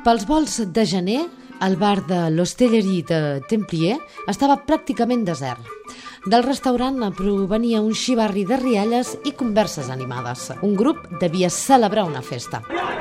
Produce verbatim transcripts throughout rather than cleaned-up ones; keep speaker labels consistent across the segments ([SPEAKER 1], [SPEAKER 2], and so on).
[SPEAKER 1] Pels volts de gener, el bar de l'Hostellerie de Templier estava pràcticament desert. Del restaurant provenia un xivarri de rialles i converses animades. Un grup devia celebrar una festa.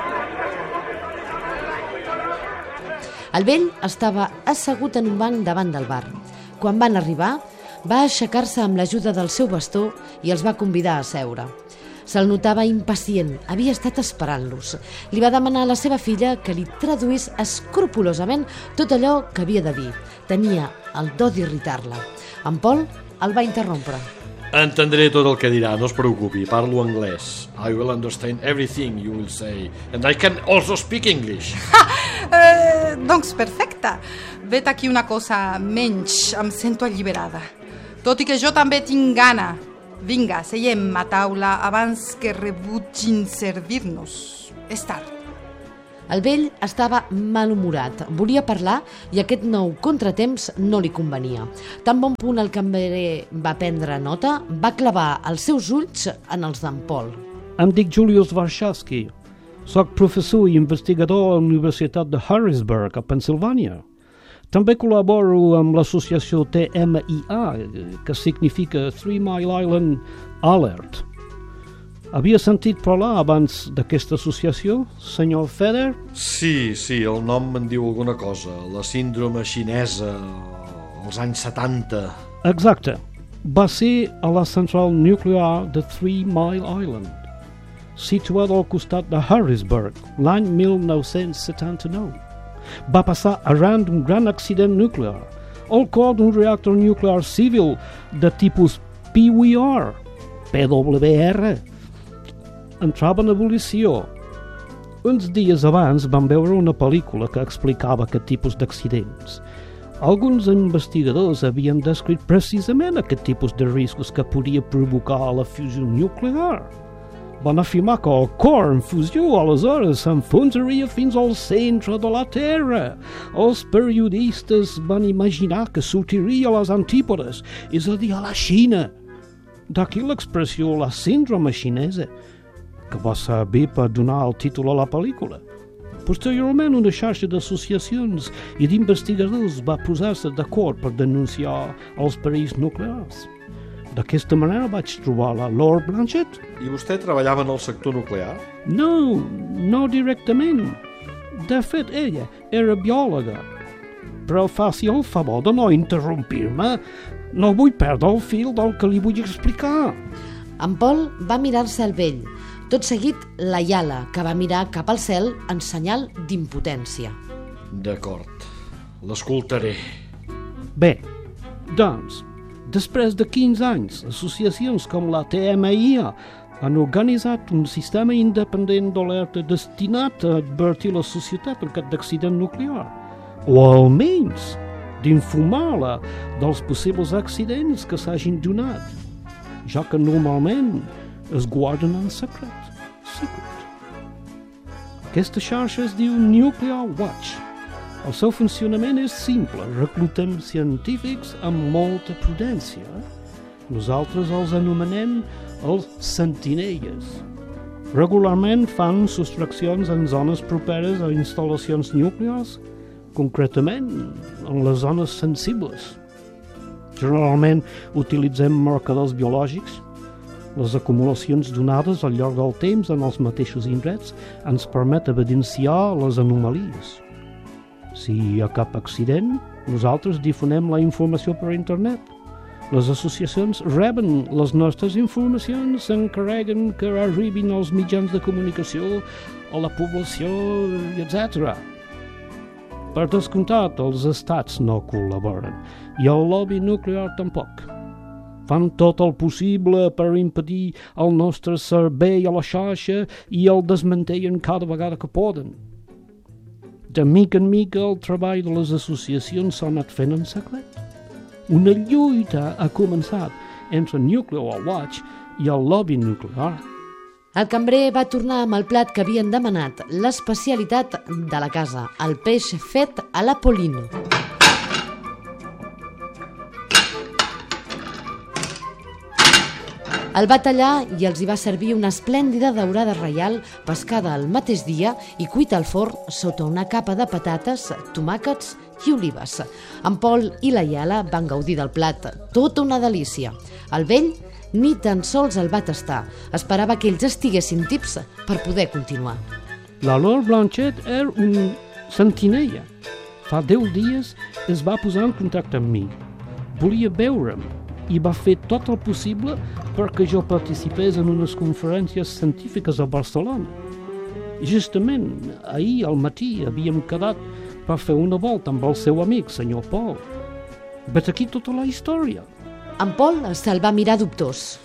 [SPEAKER 1] El vell estava assegut en un banc davant del bar. Quan van arribar, va aixecar-se amb l'ajuda del seu bastó i els va convidar a seure. Se'l notava impacient, havia estat esperant-los. Li va demanar a la seva filla que li traduís escrupolosament tot allò que havia de dir. Tenia el do d'irritar-la. En Paul el va interrompre.
[SPEAKER 2] Entendré tot el que dirà, no es preocupi, parlo anglès. I will understand everything you will say, and I can also speak English.
[SPEAKER 3] Ha! Eh, doncs perfecte. Vet aquí una cosa menys, em sento alliberada. Tot i que jo també tinc gana. Vinga, seiem a taula abans que rebutgin servir-nos. És tard.
[SPEAKER 1] El vell estava malhumorat, volia parlar i aquest nou contratemps no li convenia. Tan bon punt el cambrer va prendre nota, va clavar els seus ulls en els d'en Paul.
[SPEAKER 4] Em dic Julius Warshawski. Soc professor i investigador a la Universitat de Harrisburg, a Pensilvània. També col·laboro amb l'associació T M I A, que significa Three Mile Island Alert. Havia sentit parlar abans d'aquesta associació, senyor Feder?
[SPEAKER 2] Sí, sí, el nom me'n diu alguna cosa. La síndrome xinesa, als anys setanta.
[SPEAKER 4] Exacte. Va ser a la central nuclear de Three Mile Island, situada al costat de Harrisburg, l'any mil nou-cents setanta-nou. Va passar arran d'un gran accident nuclear, al cor d'un reactor nuclear civil de tipus P W R, P W R. Entrava en ebullició. Uns dies abans vam veure una pel·lícula que explicava aquest tipus d'accidents. Alguns investigadors havien descrit precisament aquest tipus de riscos que podia provocar la fusió nuclear. Van afirmar que el cor en fusió aleshores s'enfonsaria fins al centre de la Terra. Els periodistes van imaginar que sortiria a les antípodes, és a dir, a la Xina. D'aquí l'expressió la síndrome xinesa, que va servir per donar el títol a la pel·lícula. Posteriorment, una xarxa d'associacions i d'investigadors va posar-se d'acord per denunciar els perills nuclears. D'aquesta manera vaig trobar la Laura Blanchett.
[SPEAKER 2] I vostè treballava en el sector nuclear?
[SPEAKER 4] No, no directament. De fet, ella era biòloga. Però faci el favor de no interrompir-me. No vull perdre el fil del que li vull explicar.
[SPEAKER 1] En Paul va mirar-se al vell. Tot seguit, la Iala, que va mirar cap al cel en senyal d'impotència.
[SPEAKER 2] D'acord, l'escoltaré.
[SPEAKER 4] Bé, doncs, després de quinze anys, associacions com la T M I A han organitzat un sistema independent d'alerta destinat a advertir la societat en cas d'accident nuclear, o almenys d'informar-la dels possibles accidents que s'hagin donat, ja que normalment es guarden en secret. secret. Aquesta xarxa es diu Nuclear Watch. El seu funcionament és simple. Reclutem científics amb molta prudència. Nosaltres els anomenem els sentinelles. Regularment fan sostraccions en zones properes a instal·lacions nuclears, concretament en les zones sensibles. Generalment utilitzem marcadors biològics. Les acumulacions donades al llarg del temps en els mateixos indrets ens permet evidenciar les anomalies. Si hi ha cap accident, nosaltres difonem la informació per internet. Les associacions reben les nostres informacions, s'encarreguen que arribin als mitjans de comunicació, a la població, etcètera. Per descomptat, els estats no col·laboren, i el lobby nuclear tampoc. Fan tot el possible per impedir el nostre servei a la xarxa i el desmantellen cada vegada que poden. De mica en mica el treball de les associacions s'ha anat fent en secret. Una lluita ha començat entre Nuclear Watch i el lobby nuclear.
[SPEAKER 1] El cambrer va tornar amb el plat que havien demanat, l'especialitat de la casa, el peix fet a la Polino. El va tallar i els hi va servir una esplèndida daurada reial pescada el mateix dia i cuita al forn sota una capa de patates, tomàquets i olives. En Paul i la Iala van gaudir del plat, tota una delícia. El vell ni tan sols el va tastar, esperava que ells estiguessin tips per poder continuar.
[SPEAKER 4] La Lord Blanchet era un sentinella. Fa deu dies es va posar en contacte amb mi. Volia veure'm i va fer tot el possible perquè jo participés en unes conferències científiques a Barcelona. Justament ahir al matí havíem quedat per fer una volta amb el seu amic, senyor Paul. Vet aquí tota la història.
[SPEAKER 1] En Paul se'l va mirar dubtós.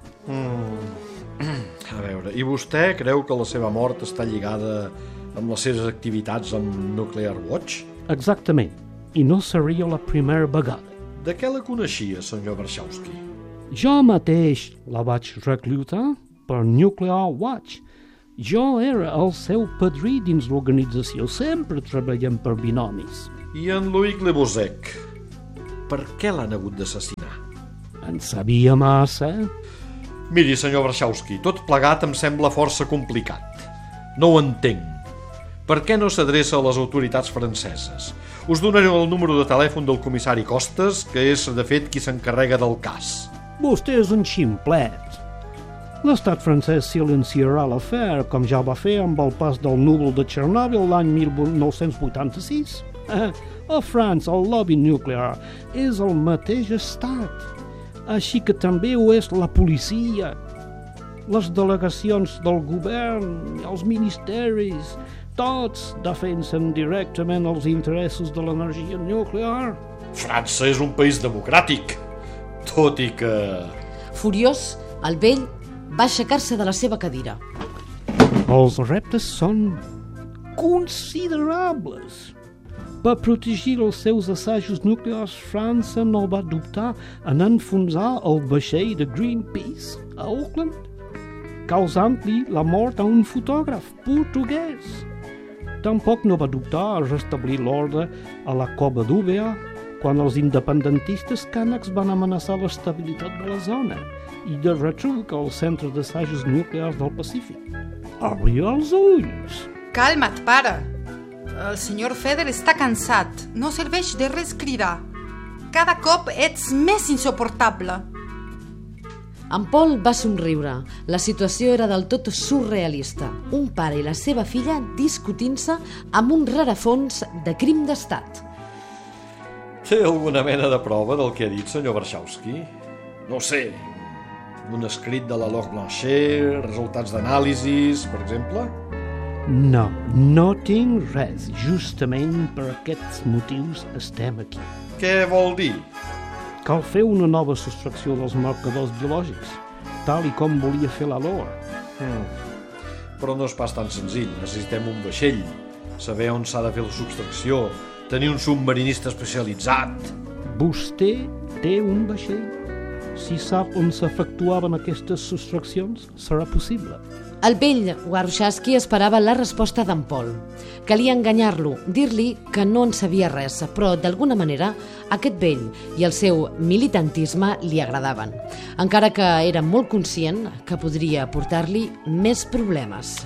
[SPEAKER 2] Mm. A veure, i vostè creu que la seva mort està lligada amb les seves activitats amb Nuclear Watch?
[SPEAKER 4] Exactament, i no seria la primera vegada.
[SPEAKER 2] De què la coneixia, senyor Warshawski?
[SPEAKER 4] Jo mateix la vaig reclutar per Nuclear Watch. Jo era el seu padrí dins l'organització, sempre treballant per binomis.
[SPEAKER 2] I en Loïc Le Bozec? Per què l'han hagut d'assassinar?
[SPEAKER 4] En sabia massa.
[SPEAKER 2] Miri, senyor Warshawski, tot plegat em sembla força complicat. No ho entenc. Per què no s'adreça a les autoritats franceses? Us donaré el número de telèfon del comissari Costes, que és, de fet, qui s'encarrega del cas.
[SPEAKER 4] Vostè és un ximplet. L'estat francès silenciarà l'afer, com ja va fer amb el pas del núvol de Chernobyl l'any mil nou-cents vuitanta-sis. Eh, a França, el lobby nuclear és el mateix estat. Així que també ho és la policia, les delegacions del govern, els ministeris. Tots defensen directament els interessos de l'energia nuclear.
[SPEAKER 2] França és un país democràtic, tot i que...
[SPEAKER 1] Furiós, el vell va aixecar-se de la seva cadira.
[SPEAKER 4] Els reptes són considerables. Per protegir els seus assajos nuclears, França no va dubtar en enfonsar el vaixell de Greenpeace a Auckland, causant-li la mort a un fotògraf portuguès. Tampoc no va dubtar a restablir l'ordre a la cova d'Úbeda quan els independentistes cànecs van amenaçar l'estabilitat de la zona i de retruc al centre d'assajos nuclears del Pacífic. Obri els ulls!
[SPEAKER 3] Calma't, pare. El senyor Feder està cansat. No serveix de res cridar. Cada cop ets més insuportable.
[SPEAKER 1] En Paul va somriure. La situació era del tot surrealista. Un pare i la seva filla discutint-se amb un rerefons de crim d'estat.
[SPEAKER 2] Té alguna mena de prova del que ha dit, senyor Warshawski? No sé, un escrit de la Lord Blanchet, resultats d'anàlisis, per exemple?
[SPEAKER 4] No, no tinc res. Justament per aquests motius estem aquí.
[SPEAKER 2] Què vol dir?
[SPEAKER 4] Cal fer una nova sostracció dels marcadors biològics, tal i com volia fer la Lord.
[SPEAKER 2] Hmm. Però no és pas tan senzill. Necessitem un vaixell, saber on s'ha de fer la subtracció, tenir un submarinista especialitzat.
[SPEAKER 4] Vostè té un vaixell? Si sap on s'efectuaven aquestes sostraccions, serà possible.
[SPEAKER 1] El vell Warshawski esperava la resposta d'en Paul. Calia enganyar-lo, dir-li que no en sabia res, però d'alguna manera aquest vell i el seu militantisme li agradaven, encara que era molt conscient que podria portar-li més problemes.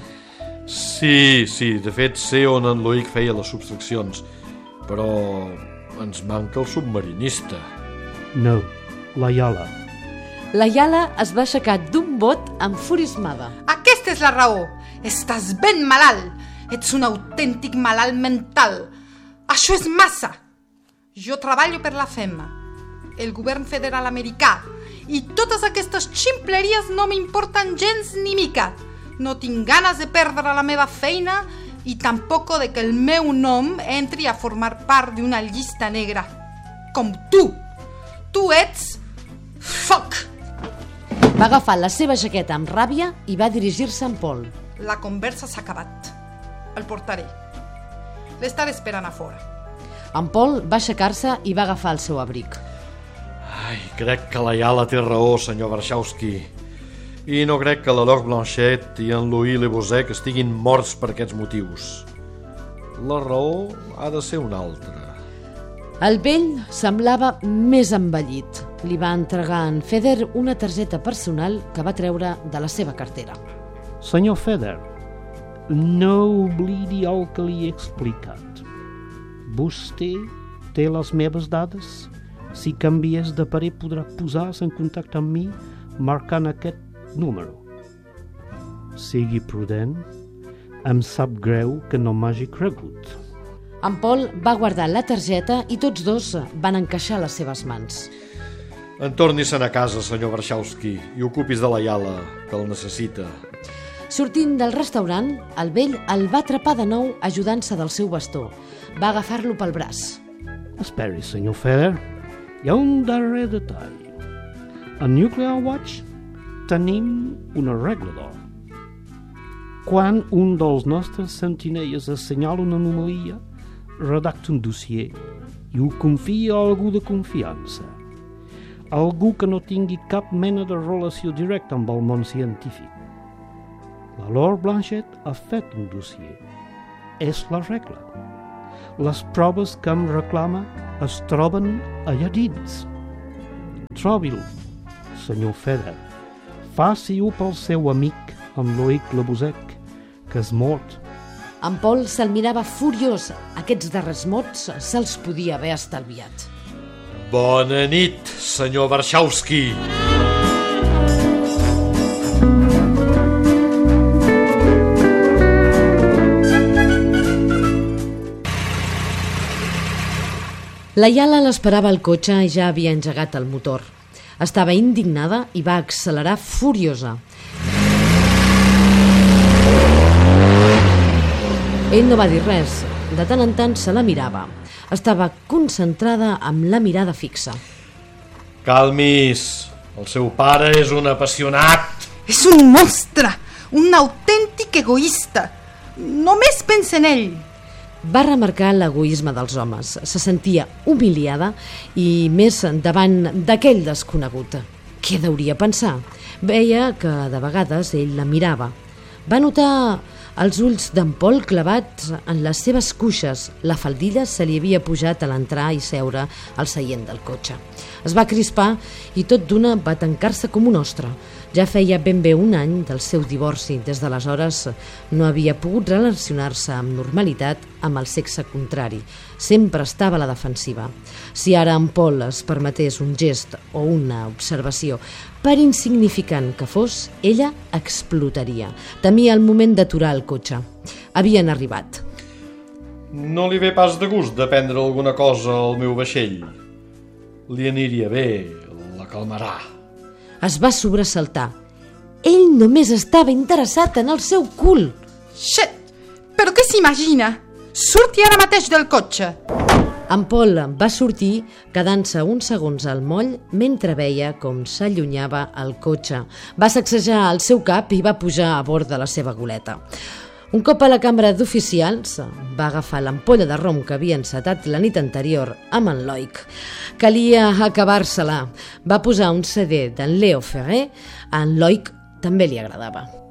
[SPEAKER 2] Sí, sí, de fet sé on en Loïc feia les subtraccions, però ens manca el submarinista.
[SPEAKER 4] No, la Iala.
[SPEAKER 1] La Iala es va aixecar d'un bot enfurismada.
[SPEAKER 3] Aquesta és la raó. Estàs ben malalt. Ets un autèntic malalt mental. Això és massa. Jo treballo per la F E M, el govern federal americà, i totes aquestes ximpleries no m'importen gens ni mica. No tinc ganes de perdre la meva feina i tampoc de que el meu nom entri a formar part d'una llista negra. Com tu. Tu ets... foc!
[SPEAKER 1] Va agafar la seva jaqueta amb ràbia i va dirigir-se a en Paul.
[SPEAKER 3] La conversa s'ha acabat. El portaré. L'estaré esperant a fora.
[SPEAKER 1] En Paul va aixecar-se i va agafar el seu abric.
[SPEAKER 2] Ai, crec que la Iala té raó, senyor Warshawski. I no crec que la Lord Blanchet i en Louis Le Bozec estiguin morts per aquests motius. La raó ha de ser una altra.
[SPEAKER 1] El vell semblava més envellit. Li va entregar en Feder una targeta personal que va treure de la seva cartera.
[SPEAKER 4] Senyor Feder, no oblidi el que li he explicat. Vostè té les meves dades? Si canvies de parer podrà posar-se en contacte amb mi marcant aquest número. Sigui prudent, em sap greu que no m'hagi cregut.
[SPEAKER 1] En Paul va guardar la targeta i tots dos van encaixar les seves mans.
[SPEAKER 2] En torni-se'n a casa, senyor Warshawski, i ocupis de la Iala, que el necessita.
[SPEAKER 1] Sortint del restaurant, el vell el va atrapar de nou ajudant-se del seu bastó. Va agafar-lo pel braç.
[SPEAKER 4] Esperi, senyor Feder. Hi ha un darrer detall. A Nuclear Watch tenim una regla d'or. Quan un dels nostres sentinelles assenyala una anomalia, redacta un dossier i ho confia a algú de confiança. Algú que no tingui cap mena de relació directa amb el món científic. La Laure Blanchett ha fet un dossier. És la regla. Les proves que em reclama es troben allà dins. Trobi-lo, senyor Feder. Faci-ho pel seu amic, en Loïc Lebosec, que és mort.
[SPEAKER 1] En Paul se'l mirava furiós. Aquests darrers mots se'ls podia haver estalviat.
[SPEAKER 2] Bona nit, senyor Warshawski.
[SPEAKER 1] La Iala l'esperava al cotxe i ja havia engegat el motor. Estava indignada i va accelerar furiosa. Ell no va dir res. De tant en tant se la mirava. Estava concentrada amb la mirada fixa.
[SPEAKER 2] Calmis. El seu pare és un apassionat.
[SPEAKER 3] És un monstre, un autèntic egoista. Només pensa en ell.
[SPEAKER 1] Va remarcar l'egoisme dels homes. Se sentia humiliada i més davant d'aquell desconegut. Què deuria pensar? Veia que de vegades ell la mirava. Va notar els ulls d'en Paul clavats en les seves cuixes. La faldilla se li havia pujat a l'entrar i seure al seient del cotxe. Es va crispar i tot d'una va tancar-se com un ostre. Ja feia ben bé un any del seu divorci. Des d'aleshores no havia pogut relacionar-se amb normalitat amb el sexe contrari. Sempre estava a la defensiva. Si ara en Paul es permetés un gest o una observació, per insignificant que fos, ella explotaria. Temia el moment d'aturar el cotxe. Havien arribat.
[SPEAKER 2] No li ve pas de gust de prendre alguna cosa al meu vaixell. Li aniria bé, la calmarà.
[SPEAKER 1] Es va sobresaltar. Ell només estava interessat en el seu cul.
[SPEAKER 3] Xet! Però què s'imagina? Surti ara mateix del cotxe.
[SPEAKER 1] En Paul va sortir, quedant-se uns segons al moll mentre veia com s'allunyava el cotxe. Va sacsejar el seu cap i va pujar a bord de la seva goleta. Un cop a la cambra d'oficials, va agafar l'ampolla de rom que havia encetat la nit anterior amb en Loïc. Calia acabar-se-la. Va posar un C D d'en Léo Ferré. A en Loïc també li agradava.